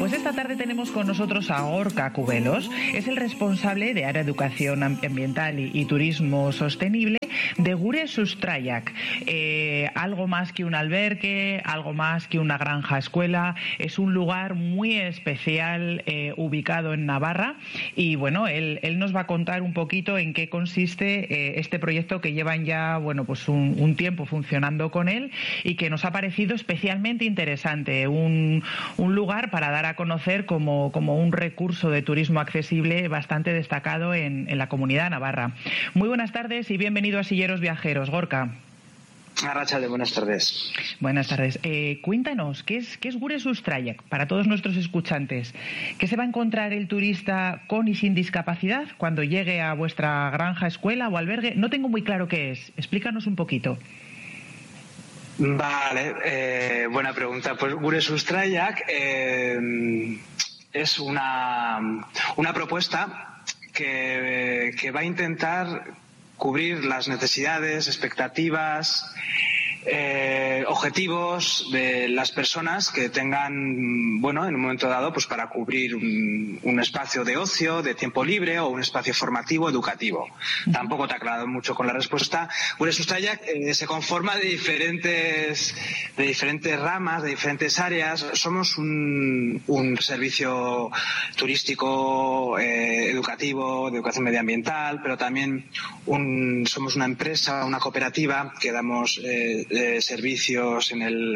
Pues esta tarde tenemos con nosotros a Gorka Cubelos. Es el responsable de Área de Educación Ambiental y Turismo Sostenible de Gure Sustraiak. Algo más que un albergue, algo más que una granja escuela. Es un lugar muy especial ubicado en Navarra. Y bueno, él nos va a contar un poquito en qué consiste este proyecto que llevan ya pues un tiempo funcionando con él y que nos ha parecido especialmente interesante. Un lugar para dar a conocer como un recurso de turismo accesible bastante destacado en la comunidad navarra. Muy buenas tardes y bienvenido a Silleros Viajeros, Gorka. Arratsalde, buenas tardes. Buenas tardes. Cuéntanos, ¿qué es Gure Sustraiak para todos nuestros escuchantes? ¿Qué se va a encontrar el turista con y sin discapacidad cuando llegue a vuestra granja, escuela o albergue? No tengo muy claro qué es. Explícanos un poquito. Vale, buena pregunta. Pues Gure Sustraiak es una propuesta que va a intentar cubrir las necesidades, expectativas, objetivos de las personas que tengan, en un momento dado, pues para cubrir un espacio de ocio, de tiempo libre o un espacio formativo, educativo. Tampoco te ha aclarado mucho con la respuesta. Gure Sustraiak se conforma de diferentes ramas, de diferentes áreas. Somos un servicio turístico, educativo, de educación medioambiental, pero también somos una empresa, una cooperativa que damos servicios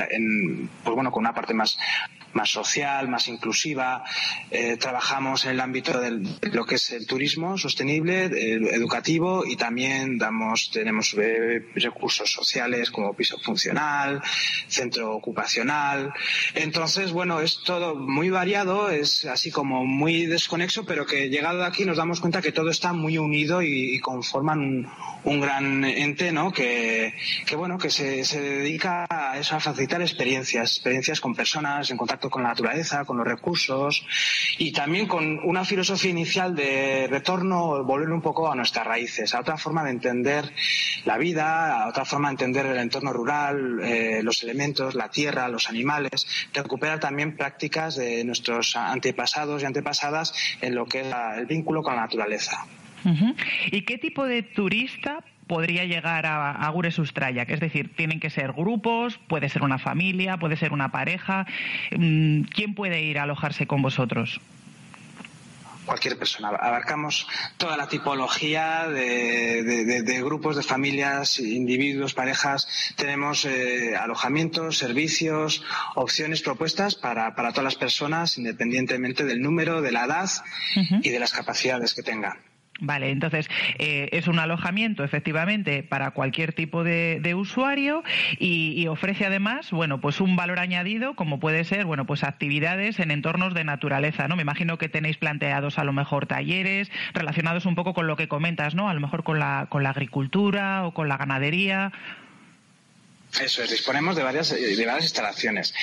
con una parte más social, más inclusiva. Trabajamos en el ámbito de lo que es el turismo sostenible, educativo, y también tenemos recursos sociales como piso funcional, centro ocupacional. Entonces, es todo muy variado, es así como muy desconexo, pero que llegado aquí nos damos cuenta que todo está muy unido y conforman un gran ente, ¿no? Que se dedica a eso, a facilitar experiencias con personas en contacto con la naturaleza, con los recursos, y también con una filosofía inicial de retorno, volver un poco a nuestras raíces, a otra forma de entender la vida, a otra forma de entender el entorno rural, los elementos, la tierra, los animales, recuperar también prácticas de nuestros antepasados y antepasadas en lo que es el vínculo con la naturaleza. Uh-huh. ¿Y qué tipo de turista podría llegar a Gure Sustraiak? Es decir, tienen que ser grupos, puede ser una familia, puede ser una pareja. ¿Quién puede ir a alojarse con vosotros? Cualquier persona. Abarcamos toda la tipología de grupos, de familias, individuos, parejas. Tenemos alojamientos, servicios, opciones, propuestas para todas las personas, independientemente del número, de la edad y de las capacidades que tengan. Vale, entonces es un alojamiento efectivamente para cualquier tipo de usuario y ofrece además, un valor añadido como puede ser, actividades en entornos de naturaleza, ¿no? Me imagino que tenéis planteados a lo mejor talleres relacionados un poco con lo que comentas, ¿no? A lo mejor con la agricultura o con la ganadería. Eso es, disponemos de varias instalaciones.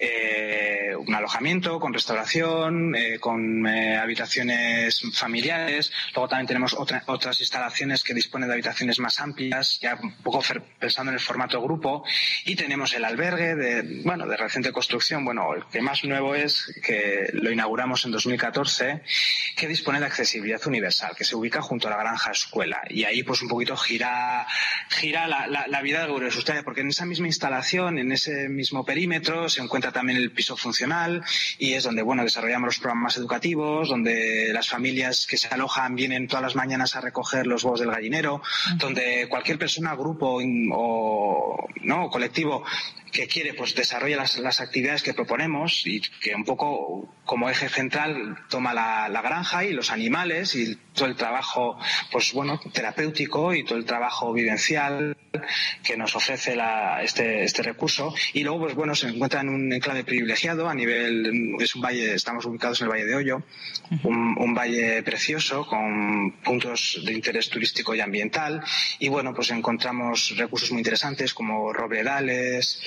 Un alojamiento con restauración, con habitaciones familiares. Luego también tenemos otras instalaciones que disponen de habitaciones más amplias, ya un poco pensando en el formato grupo. Y tenemos el albergue de reciente construcción. El que más nuevo es que lo inauguramos en 2014, que dispone de accesibilidad universal, que se ubica junto a la granja escuela. Y ahí pues un poquito gira la vida de Gure Sustraiak, porque en esa misma instalación, en ese mismo perímetro, se encuentra también el piso funcional, y es donde desarrollamos los programas educativos, donde las familias que se alojan vienen todas las mañanas a recoger los huevos del gallinero, donde cualquier persona, grupo o colectivo que quiere desarrolla las actividades que proponemos, y que un poco como eje central toma la granja y los animales y todo el trabajo terapéutico y todo el trabajo vivencial que nos ofrece este recurso. Y luego se encuentra en un enclave privilegiado a nivel, es un valle, estamos ubicados en el Valle de Ollo, un valle precioso con puntos de interés turístico y ambiental, y encontramos recursos muy interesantes como robledales.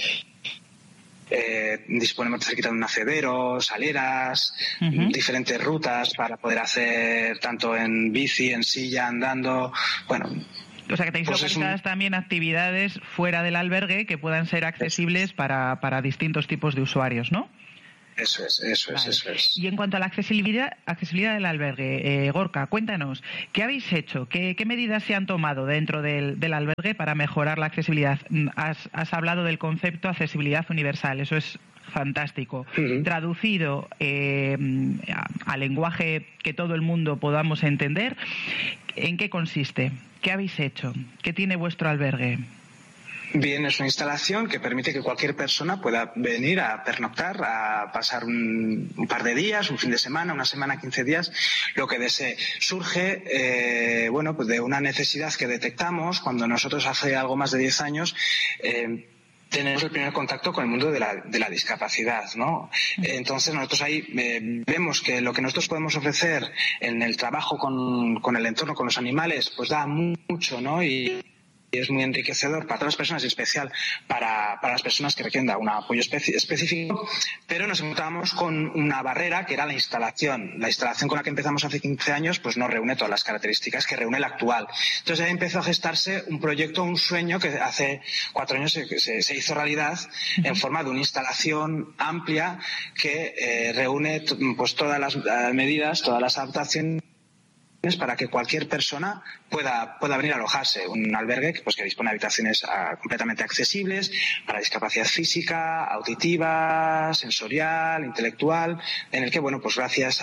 Disponemos cerquita de un nacedero, saleras, diferentes rutas para poder hacer tanto en bici, en silla, andando. O sea que tenéis localizadas también actividades fuera del albergue que puedan ser accesibles para distintos tipos de usuarios, ¿no? Eso es. Y en cuanto a la accesibilidad del albergue, Gorka, cuéntanos, ¿qué habéis hecho? ¿Qué medidas se han tomado dentro del albergue para mejorar la accesibilidad? Has hablado del concepto accesibilidad universal, eso es fantástico. Uh-huh. Traducido a lenguaje que todo el mundo podamos entender, ¿en qué consiste? ¿Qué habéis hecho? ¿Qué tiene vuestro albergue? Bien, es una instalación que permite que cualquier persona pueda venir a pernoctar, a pasar un par de días, un fin de semana, una semana, 15 días, lo que desee. Surge, pues de una necesidad que detectamos cuando nosotros hace algo más de 10 años tenemos el primer contacto con el mundo de la discapacidad, ¿no? Entonces nosotros ahí vemos que lo que nosotros podemos ofrecer en el trabajo con el entorno, con los animales, pues da mucho, ¿no? Y es muy enriquecedor para todas las personas, y especial para las personas que requieren un apoyo específico, pero nos encontramos con una barrera que era la instalación. La instalación con la que empezamos hace 15 años pues no reúne todas las características que reúne la actual. Entonces ahí empezó a gestarse un proyecto, un sueño que hace 4 años se hizo realidad en forma de una instalación amplia que reúne pues todas las medidas, todas las adaptaciones para que cualquier persona pueda venir a alojarse. Un albergue que dispone de habitaciones completamente accesibles para discapacidad física, auditiva, sensorial, intelectual, en el que, pues gracias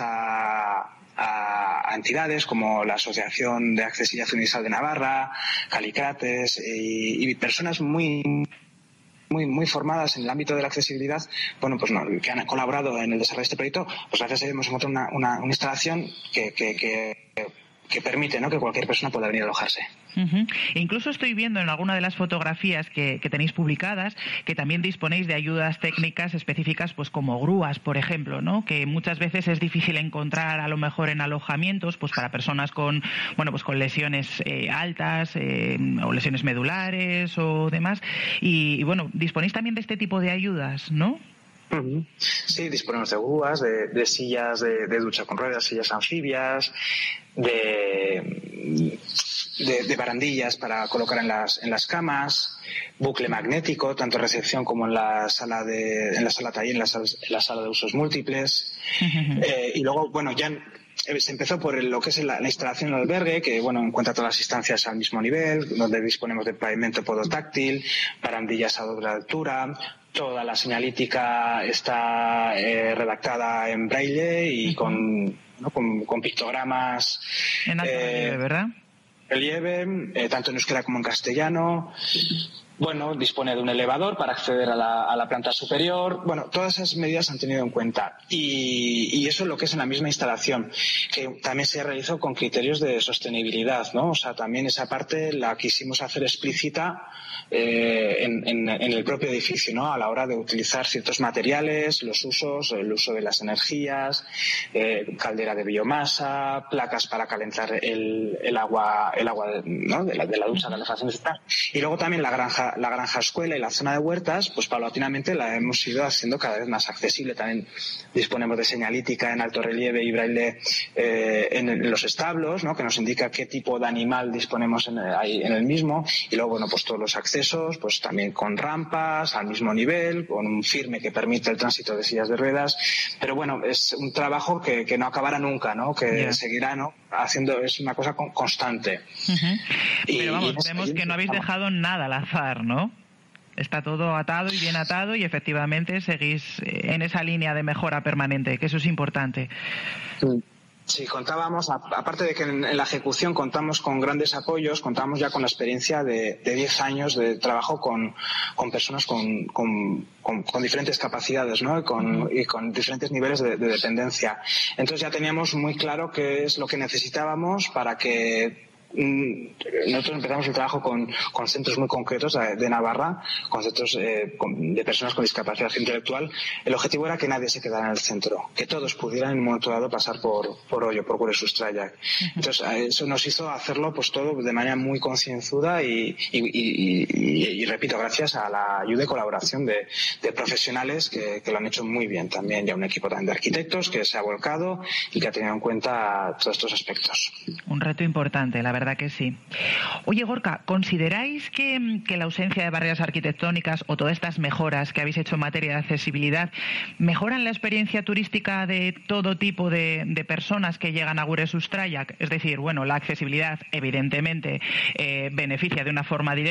a entidades como la Asociación de Accesibilidad Universal de Navarra, Calicrates y personas muy formadas en el ámbito de la accesibilidad, que han colaborado en el desarrollo de este proyecto, pues gracias a ellos hemos encontrado una instalación que permite, ¿no?, que cualquier persona pueda venir a alojarse. Uh-huh. Incluso estoy viendo en alguna de las fotografías que tenéis publicadas que también disponéis de ayudas técnicas específicas, pues como grúas, por ejemplo, ¿no?, que muchas veces es difícil encontrar a lo mejor en alojamientos, pues para personas con lesiones altas o lesiones medulares o demás, y disponéis también de este tipo de ayudas, ¿no? Uh-huh. Sí, disponemos de grúas, de sillas de ducha con ruedas, sillas anfibias, de barandillas para colocar en las camas, bucle magnético, tanto en recepción como en la sala taller, en la sala de usos múltiples. Uh-huh. Y luego, ya se empezó por lo que es la instalación del albergue, que encuentra todas las instancias al mismo nivel, donde disponemos de pavimento podotáctil, barandillas a doble altura. Toda la señalítica está redactada en braille y con pictogramas. En alto relieve, ¿verdad? Relieve, tanto en euskera como en castellano. Dispone de un elevador para acceder a la planta superior. Todas esas medidas se han tenido en cuenta. Y eso es lo que es en la misma instalación, que también se realizó con criterios de sostenibilidad, ¿no? O sea, también esa parte la quisimos hacer explícita en el propio edificio, ¿no?, a la hora de utilizar ciertos materiales, los usos, el uso de las energías, caldera de biomasa, placas para calentar el agua, ¿no?, de la ducha, de la calefacción, etc. Y luego también la granja escuela y la zona de huertas, pues paulatinamente la hemos ido haciendo cada vez más accesible. También disponemos de señalítica en alto relieve y braille en los establos, ¿no?, que nos indica qué tipo de animal disponemos en el mismo. Y luego, pues todos los accesos, pues también con rampas al mismo nivel, con un firme que permite el tránsito de sillas de ruedas. Pero es un trabajo que no acabará nunca, ¿no?, que seguirá, ¿no?, haciendo, es una cosa constante. Uh-huh. Pero vemos que no habéis dejado nada al azar, ¿no? Está todo atado y bien atado, y efectivamente seguís en esa línea de mejora permanente, que eso es importante. Sí, contábamos, aparte de que en la ejecución contamos con grandes apoyos, contábamos ya con la experiencia de 10 años de trabajo con personas con diferentes capacidades, ¿no?, y con diferentes niveles de dependencia. Entonces ya teníamos muy claro qué es lo que necesitábamos para que nosotros empezamos el trabajo con centros muy concretos de Navarra, con centros de personas con discapacidad intelectual. El objetivo era que nadie se quedara en el centro, que todos pudieran en un momento dado pasar por Gure Sustraiak. Entonces eso nos hizo hacerlo pues todo de manera muy concienzuda y repito, gracias a la ayuda y colaboración de profesionales que lo han hecho muy bien también, ya un equipo también de arquitectos que se ha volcado y que ha tenido en cuenta todos estos aspectos. Un reto importante, la verdad verdad que sí. Oye, Gorka, ¿consideráis que la ausencia de barreras arquitectónicas o todas estas mejoras que habéis hecho en materia de accesibilidad mejoran la experiencia turística de todo tipo de personas que llegan a Gure Sustraiak? Es decir, bueno, la accesibilidad evidentemente beneficia de una forma directa